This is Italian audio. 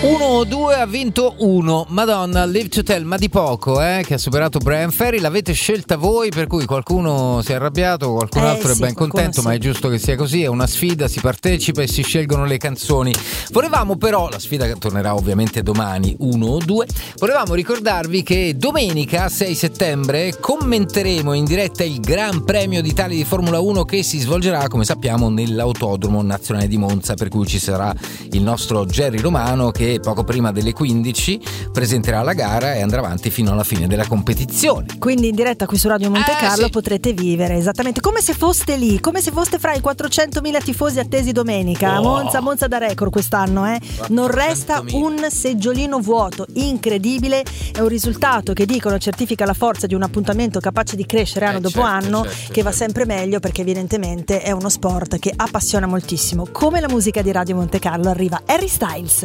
1-2 ha vinto 1. Madonna, Live to Tell, ma di poco, che ha superato Brian Ferry. L'avete scelta voi, per cui qualcuno si è arrabbiato, qualcun altro è ben contento, sì. Ma è giusto che sia così, è una sfida, si partecipa e si scelgono le canzoni. Volevamo però, la sfida che tornerà ovviamente domani, 1 o 2, volevamo ricordarvi che domenica 6 settembre commenteremo in diretta il Gran Premio d'Italia di Formula 1 che si svolgerà, come sappiamo, nell'Autodromo Nazionale di Monza, per cui ci sarà il nostro Gerry Romano che poco prima delle 15 presenterà la gara e andrà avanti fino alla fine della competizione. Quindi in diretta qui su Radio Monte Carlo sì. Potrete vivere esattamente come se foste lì, come se foste fra i 400.000 tifosi attesi domenica. Monza da record quest'anno, non resta un seggiolino vuoto, incredibile. È un risultato che dicono certifica la forza di un appuntamento capace di crescere anno dopo anno, che va sempre meglio, perché evidentemente è uno sport che appassiona moltissimo. Come la musica di Radio Monte Carlo arriva Harry Styles.